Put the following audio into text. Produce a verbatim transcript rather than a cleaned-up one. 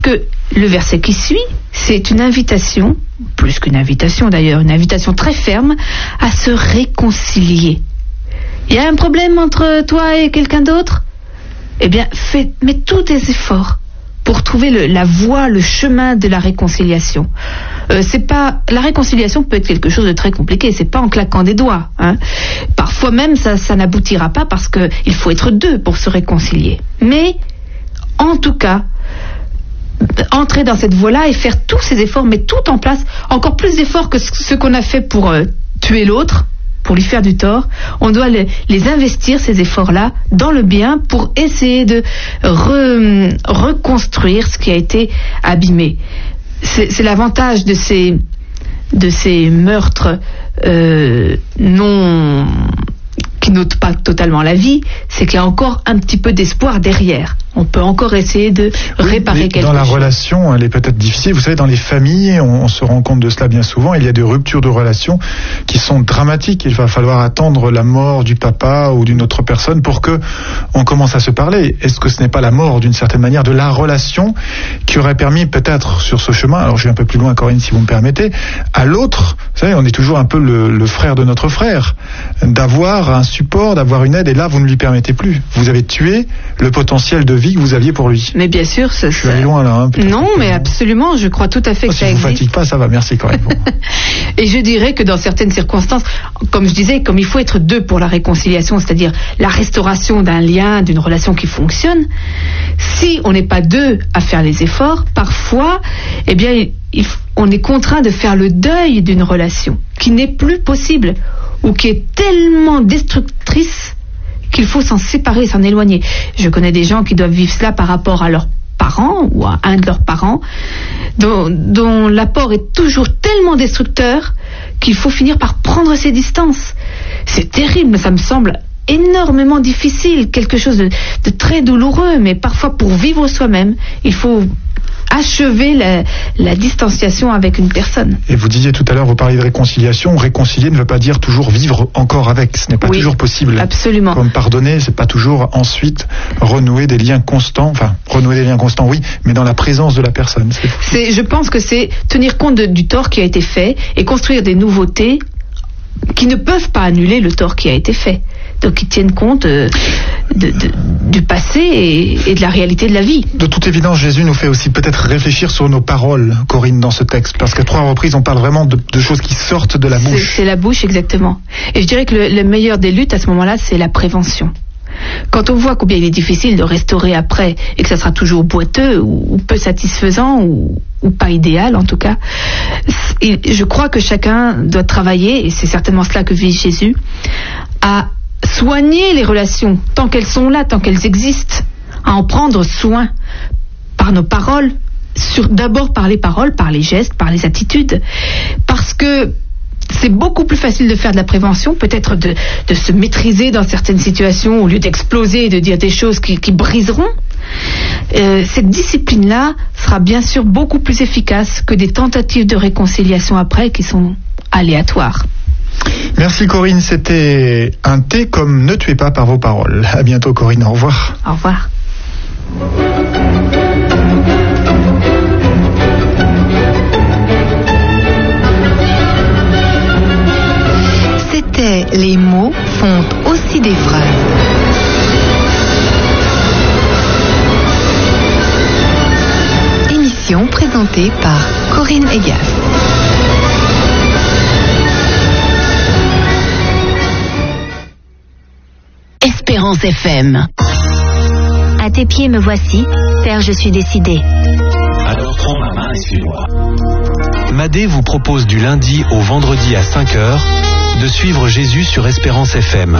que le verset qui suit, c'est une invitation, plus qu'une invitation d'ailleurs, une invitation très ferme à se réconcilier. Il y a un problème entre toi et quelqu'un d'autre ? Eh bien, fais, mets tous tes efforts pour trouver le, la voie, le chemin de la réconciliation. Euh, c'est pas, la réconciliation peut être quelque chose de très compliqué, c'est pas en claquant des doigts. Hein. Parfois même, ça, ça n'aboutira pas parce que il faut être deux pour se réconcilier. Mais, en tout cas, entrer dans cette voie-là et faire tous ces efforts, mettre tout en place, encore plus d'efforts que ce qu'on a fait pour euh, tuer l'autre, pour lui faire du tort. On doit les, les investir, ces efforts-là, dans le bien pour essayer de re, reconstruire ce qui a été abîmé. C'est, c'est l'avantage de ces, de ces meurtres euh, non... qui n'ôtent pas totalement la vie, c'est qu'il y a encore un petit peu d'espoir derrière. On peut encore essayer de oui, réparer quelque chose. Dans la relation, elle est peut-être difficile. Vous savez, dans les familles, on, on se rend compte de cela bien souvent. Il y a des ruptures de relations qui sont dramatiques. Il va falloir attendre la mort du papa ou d'une autre personne pour que on commence à se parler. Est-ce que ce n'est pas la mort, d'une certaine manière, de la relation qui aurait permis peut-être sur ce chemin, alors je vais un peu plus loin, Corinne, si vous me permettez, à l'autre, vous savez, on est toujours un peu le, le frère de notre frère, d'avoir un support, d'avoir une aide, et là, vous ne lui permettez plus. Vous avez tué le potentiel de vie que vous aviez pour lui. Mais bien sûr, ça... Je suis allé loin, là. Hein, non, mais absolument, je crois tout à fait oh, que si ça existe. Si vous ne fatigue pas, ça va, merci Corinne. Bon. Et je dirais que dans certaines circonstances, comme je disais, comme il faut être deux pour la réconciliation, c'est-à-dire la restauration d'un lien, d'une relation qui fonctionne, si on n'est pas deux à faire les efforts, parfois, eh bien, il, on est contraint de faire le deuil d'une relation qui n'est plus possible ou qui est tellement destructrice qu'il faut s'en séparer, s'en éloigner. Je connais des gens qui doivent vivre cela par rapport à leurs parents ou à un de leurs parents, dont, dont l'apport est toujours tellement destructeur qu'il faut finir par prendre ses distances. C'est terrible, ça me semble énormément difficile, quelque chose de, de très douloureux, mais parfois pour vivre soi-même, il faut achever la, la distanciation avec une personne. Et vous disiez tout à l'heure, vous parliez de réconciliation. Réconcilier ne veut pas dire toujours vivre encore avec. Ce n'est pas oui, toujours possible. Absolument. Comme pardonner, c'est pas toujours ensuite renouer des liens constants. Enfin, renouer des liens constants, oui, mais dans la présence de la personne. C'est... C'est, je pense que c'est tenir compte de, du tort qui a été fait et construire des nouveautés qui ne peuvent pas annuler le tort qui a été fait. Donc ils tiennent compte euh, de, de, du passé et, et de la réalité de la vie. De toute évidence, Jésus nous fait aussi peut-être réfléchir sur nos paroles, Corinne, dans ce texte, parce qu'à trois reprises, on parle vraiment de, de choses qui sortent de la bouche. C'est, c'est la bouche, exactement. Et je dirais que le, le meilleur des luttes à ce moment-là, c'est la prévention. Quand on voit combien il est difficile de restaurer après et que ça sera toujours boiteux ou, ou peu satisfaisant ou, ou pas idéal en tout cas, je crois que chacun doit travailler, et c'est certainement cela que vit Jésus, à soigner les relations tant qu'elles sont là, tant qu'elles existent, à en prendre soin par nos paroles, sur, d'abord par les paroles, par les gestes, par les attitudes, parce que c'est beaucoup plus facile de faire de la prévention, peut-être de, de se maîtriser dans certaines situations au lieu d'exploser et de dire des choses qui, qui briseront. Euh, cette discipline-là sera bien sûr beaucoup plus efficace que des tentatives de réconciliation après qui sont aléatoires. Merci Corinne, c'était un thé comme Ne tuez pas par vos paroles. À bientôt Corinne, au revoir. Au revoir. C'était Les mots font aussi des phrases. Émission présentée par Corinne Egas. Espérance F M. À tes pieds me voici, Père, je suis décidé. Alors prends ma main et suis-moi. Madé vous propose du lundi au vendredi à cinq heures de suivre Jésus sur Espérance F M.